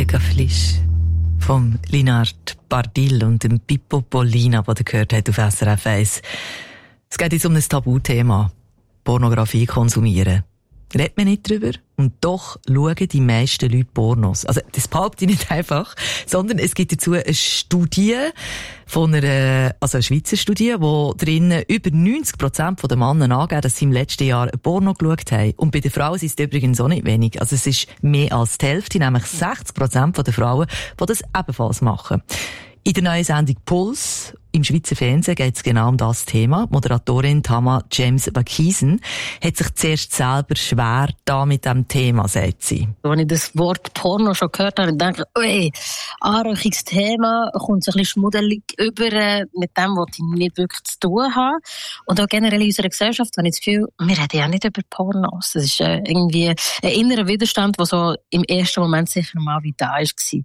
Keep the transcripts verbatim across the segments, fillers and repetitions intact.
Pilgerflisch vom Linard Bardil und dem Pippo Pollina, das ihr gehört habt auf S R F eins. Es geht jetzt um ein Tabuthema. Pornografie konsumieren. Redet man nicht drüber? Und doch schauen die meisten Leute Pornos. Also, das behaupte ich nicht einfach, sondern es gibt dazu eine Studie von einer, also eine Schweizer Studie, wo drinnen über neunzig Prozent der Männer angeben, dass sie im letzten Jahr ein Porno geschaut haben. Und bei den Frauen ist es übrigens auch nicht wenig. Also, es ist mehr als die Hälfte, nämlich sechzig Prozent der Frauen, die das ebenfalls machen. In der neuen Sendung Puls im Schweizer Fernsehen geht es genau um das Thema. Die Moderatorin Tama James Vakisen hat sich zuerst selber schwer da mit diesem Thema, sagt sie. Als ich das Wort Porno schon gehört habe, dachte ich, ui, Anrüchungsthema, kommt so ein bisschen schmuddelig über äh, mit dem, was ich nicht wirklich zu tun habe. Und auch generell in unserer Gesellschaft habe ich das Gefühl, wir reden ja nicht über Pornos. Das ist äh, irgendwie ein innerer Widerstand, der so im ersten Moment sicher mal wie da war.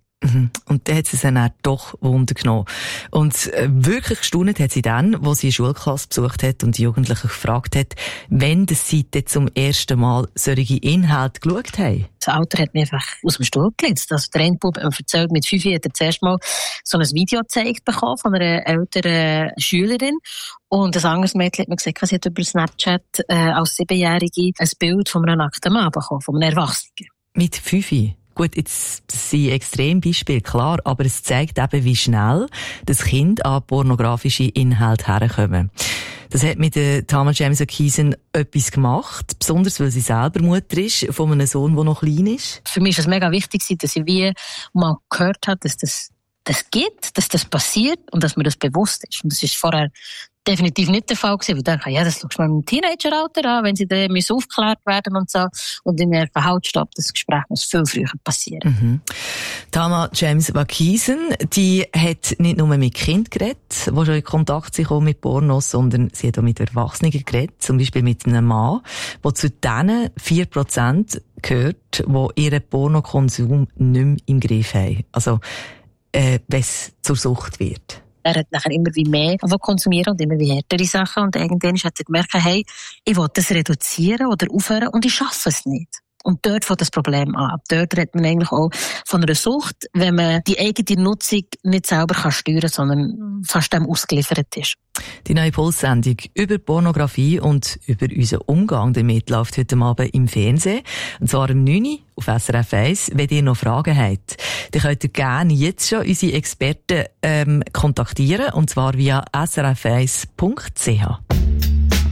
Und dann hat sie dann auch doch Wunder genommen. Und äh, wirklich gestaunt hat sie dann, wo sie eine Schulklasse besucht hat und die Jugendlichen gefragt hat, wenn sie dann zum ersten Mal solche Inhalte geschaut haben. Das Alter hat mich einfach aus dem Stuhl gelitzt. Also der eine Bub hat mir erzählt, mit fünf hat er zuerst mal so ein Video gezeigt bekommen von einer älteren Schülerin. Und ein anderes Mädchen hat mir gesagt, sie hat über Snapchat äh, als Siebenjährige ein Bild von einem nackten Mann bekommen, von einem Erwachsenen. Mit fünf? Gut, jetzt sind Extrembeispiele, klar, aber es zeigt eben, wie schnell das Kind an pornografische Inhalte herkommen. Das hat mit der Tama James Vakisen etwas gemacht, besonders weil sie selber Mutter ist von einem Sohn, der noch klein ist. Für mich ist es mega wichtig, dass ich wie mal gehört habe, dass das, das gibt, dass das passiert und dass mir das bewusst ist. Und das ist vorher definitiv nicht der Fall gewesen, weil ich dachte, ja, das schaust du mal im Teenageralter an, wenn sie dann müssen aufgeklärt werden und so. Und ich merke, halt, stopp, das Gespräch muss viel früher passieren. Mhm. Tama James Vakisen, die hat nicht nur mit Kindern geredet, die schon in Kontakt sind mit Pornos, sondern sie hat auch mit Erwachsenen geredet, zum Beispiel mit einem Mann, der zu denen vier Prozent gehört, die ihren Pornokonsum nicht mehr im Griff haben. Also, äh, wenn es zur Sucht wird. Er hat nachher immer wie mehr konsumieren und immer wie härtere Sachen. Und irgendwann hat er gemerkt, hey, ich will das reduzieren oder aufhören und ich schaffe es nicht. Und dort fängt das Problem an. Dort redet man eigentlich auch von einer Sucht, wenn man die eigene Nutzung nicht selber kann steuern, sondern fast dem ausgeliefert ist. Die neue Pulssendung über Pornografie und über unseren Umgang damit läuft heute Abend im Fernsehen. Und zwar um neun Uhr auf S R F eins. Wenn ihr noch Fragen habt, dann könnt ihr gerne jetzt schon unsere Experten ähm, kontaktieren. Und zwar via s r f eins punkt c h.